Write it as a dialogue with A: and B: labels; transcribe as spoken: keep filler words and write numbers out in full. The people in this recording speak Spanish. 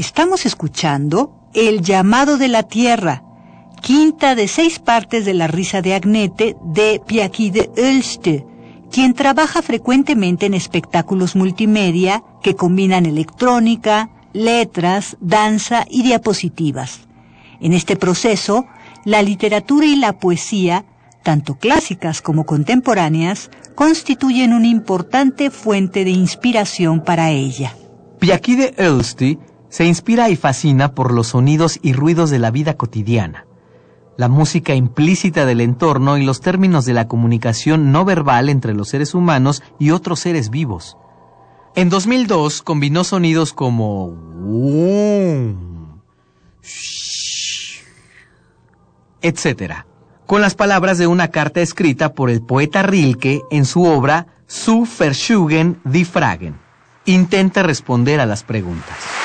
A: Estamos escuchando El llamado de la tierra, quinta de seis partes de La risa de Agnete de Piaqui de Ulste, quien trabaja frecuentemente en espectáculos multimedia que combinan electrónica, letras, danza y diapositivas. En este proceso, la literatura y la poesía, tanto clásicas como contemporáneas, constituyen una importante fuente de inspiración para ella.
B: Piaqui de Ulste se inspira y fascina por los sonidos y ruidos de la vida cotidiana, la música implícita del entorno y los términos de la comunicación no verbal entre los seres humanos y otros seres vivos. En dos mil dos combinó sonidos como etcétera, con las palabras de una carta escrita por el poeta Rilke en su obra Zu Verschugen die Fragen. Intenta responder a las preguntas.